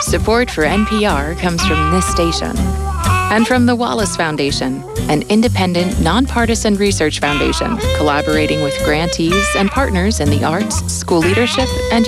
Support for NPR comes from this station and from the Wallace Foundation, an independent, nonpartisan research foundation collaborating with grantees and partners in the arts, school leadership, and